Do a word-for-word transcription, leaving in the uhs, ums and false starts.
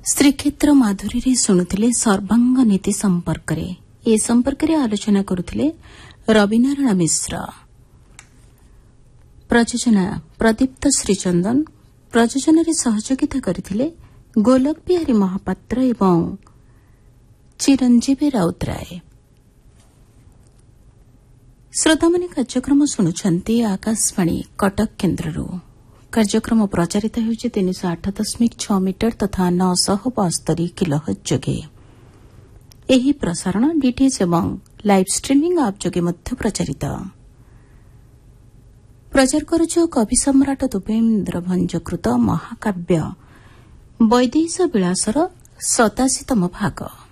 ଶ୍ରୀକ୍ଷେତ୍ର ମାଧୁରୀରେ ଶୁଣୁଥିଲେ ସର୍ବାଙ୍ଗ ନୀତି ସମ୍ପର୍କରେ ଏ ସମ୍ପର୍କରେ ଆଲୋଚନା କରୁଥିଲେ ରବିନାରାୟଣ ମିଶ୍ର। ପ୍ରଯୋଜନା ପ୍ରଦୀପ୍ତ ଶ୍ରୀଚନ୍ଦନ। ପ୍ରଯୋଜନାରେ ସହଯୋଗିତା କରିଥିଲେ ଗୋଲକ ବିହାରୀ ମହାପାତ୍ର ଏବଂ ଚିରଞ୍ଜୀବୀ ରାଉତରାୟ। ଶ୍ରୋତାମାନେ କାର୍ଯ୍ୟକ୍ରମ ଶୁଣୁଛନ୍ତି ଆକାଶବାଣୀ କଟକ କେନ୍ଦ୍ରରୁ। କାର୍ଯ୍ୟକ୍ରମ ପ୍ରଚାରିତ ହେଉଛି ତିନିଶହ ଆଠ ଦଶମିକ ଛଅ ମିଟର ତଥା ନଅଶହ ବାସ୍ତରୀ କିଲୋହର୍ଟ୍ଜ ଯୋଗେ। ଏହି ପ୍ରସାରଣ ଡିଟିଏଚ୍ ଏବଂ ଲାଇଭ୍ ଷ୍ଟ୍ରିମିଂ ଆପ୍ ଯୋଗେ ମଧ୍ୟ ପ୍ରଚାରିତ। ପ୍ରଚାର କରୁଛୁ କବି ସମ୍ରାଟ ଉପେନ୍ଦ୍ର ଭଞ୍ଜକୃତ ମହାକାବ୍ୟ ବୈଦେହୀଶ ବିଳାସର ସତାଶୀତମ ଭାଗ।